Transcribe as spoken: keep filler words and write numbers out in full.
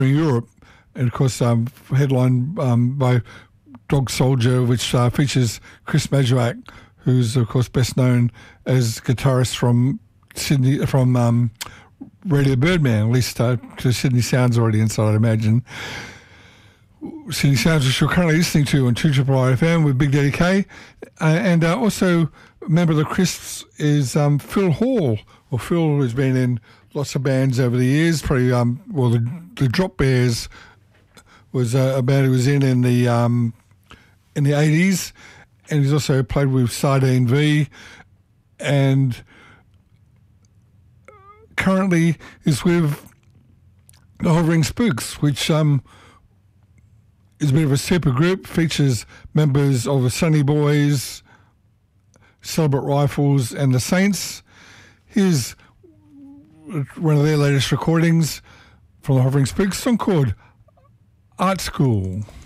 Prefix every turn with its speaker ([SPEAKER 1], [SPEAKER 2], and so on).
[SPEAKER 1] Europe, and of course um, headlined um, by Dog Soldier, which uh, features Chris Majuak, who's of course best known as guitarist from Sydney, from um, Radio Birdman, at least uh, to Sydney Sounds audience, I'd imagine. Sydney Sounds, which you're currently listening to on two Triple I F M with Big Daddy K, uh, and uh, also a member of the Crisps is um, Phil Hall. Well, Phil has been in lots of bands over the years. Probably, um, well, the, the Drop Bears was uh, a band he was in in the um, in the eighties, and he's also played with Sardine V, and currently is with the Hovering Spooks, which um, is a bit of a super group, features members of the Sunny Boys, Celebrate Rifles, and the Saints. Here's one of their latest recordings from the Hovering Spooks, a song called Art School.